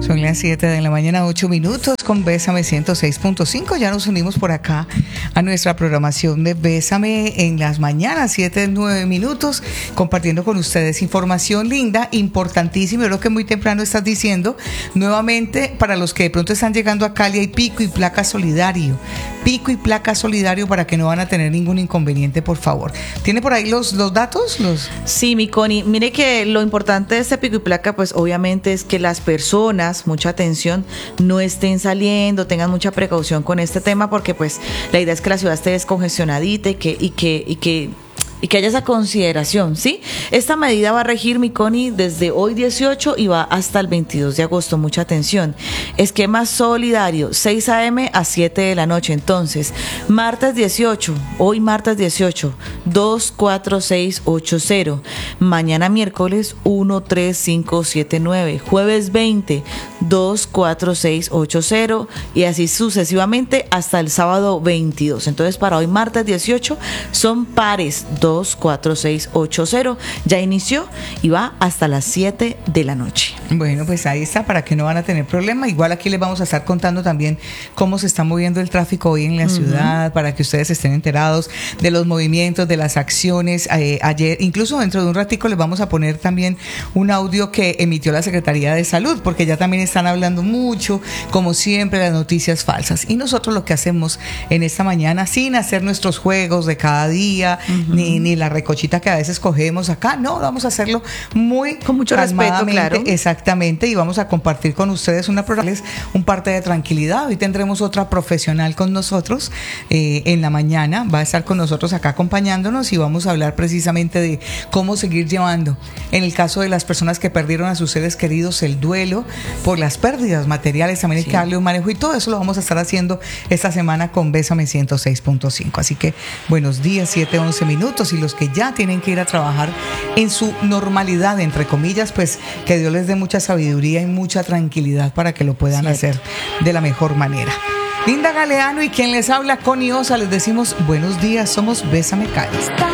Son las 7 de la mañana, 8 minutos con Bésame 106.5. Ya nos unimos por acá a nuestra programación de Bésame en las mañanas, 7, 9 minutos, compartiendo con ustedes información linda, importantísima. Yo creo que muy temprano estás diciendo, nuevamente, para los que de pronto están llegando a Cali, hay pico y placa solidario. Pico y placa solidario para que no van a tener ningún inconveniente, por favor. ¿Tiene por ahí los datos? Sí, mi Connie, mire que lo importante de este pico y placa, pues obviamente es que las personas, mucha atención, no estén saliendo, tengan mucha precaución con este tema, porque pues la idea es que la ciudad esté descongestionadita y que haya esa consideración, ¿sí? Esta medida va a regir, mi Connie, desde hoy 18 y va hasta el 22 de agosto. Mucha atención. Esquema solidario, 6 a.m. a 7 de la noche. Entonces, martes 18, hoy martes 18, 24680. Mañana miércoles, 13579. Jueves 20, 24680. Y así sucesivamente hasta el sábado 22. Entonces, para hoy martes 18 son pares, 24680, ya inició y va hasta las 7 de la noche. Bueno, pues ahí está, para que no van a tener problema. Igual aquí les vamos a estar contando también cómo se está moviendo el tráfico hoy en la ciudad, para que ustedes estén enterados de los movimientos, de las acciones. Ayer, incluso dentro de un ratico, les vamos a poner también un audio que emitió la Secretaría de Salud, porque ya también están hablando mucho, como siempre, las noticias falsas. Y nosotros lo que hacemos en esta mañana, sin hacer nuestros juegos de cada día, ni la recochita que a veces cogemos acá, no, vamos a hacerlo muy con mucho respeto, claro. Exactamente, y vamos a compartir con ustedes un parte de tranquilidad. Hoy tendremos otra profesional con nosotros en la mañana, va a estar con nosotros acá acompañándonos, y vamos a hablar precisamente de cómo seguir llevando, en el caso de las personas que perdieron a sus seres queridos, el duelo por las pérdidas materiales. También hay que darle un manejo, y todo eso lo vamos a estar haciendo esta semana con Bésame 106.5. Así que buenos días, 7:11 minutos, y los que ya tienen que ir a trabajar en su normalidad, entre comillas, pues que Dios les dé mucha sabiduría y mucha tranquilidad para que lo puedan hacer de la mejor manera. Linda Galeano y quien les habla, Connie Osa, les decimos buenos días, somos Bésame Cali.